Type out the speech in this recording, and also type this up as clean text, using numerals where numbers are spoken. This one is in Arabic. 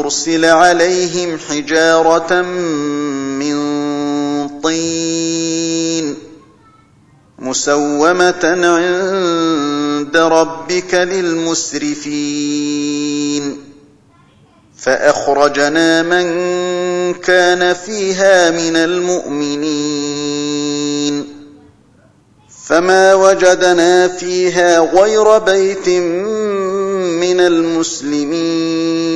يرسل عليهم حجارة من طين مسومة عند ربك للمسرفين فأخرجنا من كان فيها من المؤمنين فما وجدنا فيها غير بيت من المسلمين